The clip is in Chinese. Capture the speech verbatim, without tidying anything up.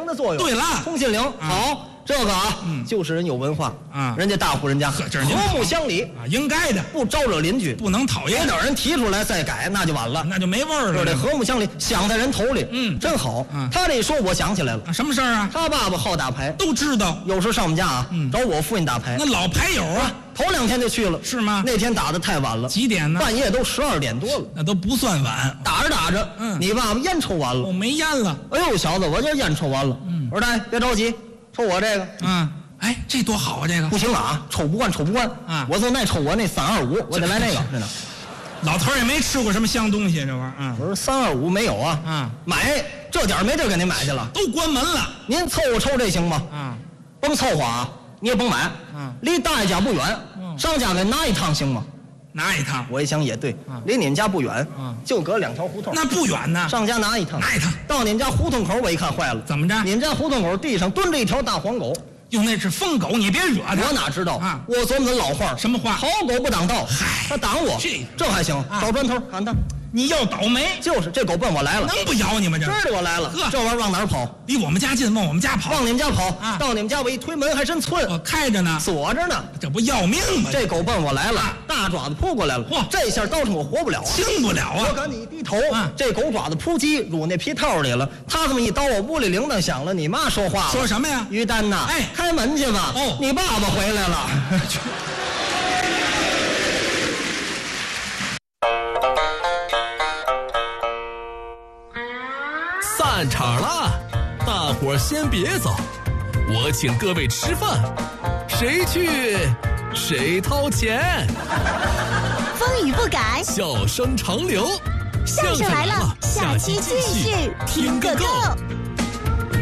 的作用。 对了， 通心灵、啊、好，这个啊，嗯，就是人有文化啊， 人家大户人家和睦乡里啊，应该的， 不招惹邻居， 不能讨厌。 别等人提出来再改，那就完了， 那就没味儿了。 这和睦乡里想在人头里，嗯，真好。嗯，他这一说，我想起来了， 啊、什么事儿啊？ 他爸爸好打牌， 都知道， 有时上我们家啊，嗯，找我父亲打牌。 那老牌友啊。 头两天就去了， 是吗？ 那天打的太晚了， 几点呢？ 半夜都十二点多了， 那都不算晚。 打着打着，嗯，你爸爸烟抽完了， 我没烟了。 哎呦，小子，我这烟抽完了。嗯，我说来，别着急，抽我这个。 嗯，哎，这多好啊，这个不行啊，抽不惯，抽不惯啊！我就爱抽我那三二五，我得来那个，真的。 老头也没吃过什么香东西，这玩意儿。嗯， 我说三二五没有啊，嗯，买这点没地儿给您买去了， 都关门了。 您凑合抽这行吗？ 嗯， 甭凑合啊。你也甭买，嗯，离大爷家不远，嗯，上家给拿一趟行吗？ 拿一趟， 我一想也对，嗯，离你们家不远，嗯，就隔两条胡同， 那不远呢。 上家拿一趟， 拿一趟， 到你们家胡同口，我一看坏了， 怎么着？ 你们家胡同口地上蹲着一条大黄狗， 哟，那是疯狗，你别惹他。 我哪知道啊？我琢磨那老话， 什么话？ 好狗不挡道， 嗨， 他挡我， 这这还行，啊，找砖头砍他。 你要倒霉， 就是这狗奔我来了， 能不咬你吗？这知道我来了，这玩意儿往哪儿跑？ 离我们家近，往我们家跑， 往你们家跑啊！到你们家我一推门还真寸， 我开着呢， 锁着呢， 这不要命吗？ 这狗奔我来了，大爪子扑过来了，嚯！这下倒腾我活不了啊， 轻不了啊！ 我赶紧一低头，这狗爪子扑叽入那皮套里了。他这么一刀，我屋里铃铛响了，你妈说话了， 说什么呀？ 于丹呐，哎，开门去吧！哦，你爸爸回来了。 散场了，大伙儿先别走，我请各位吃饭，谁去谁掏钱。 风雨不改， 笑声长流， 相声来了，下期继续听个够。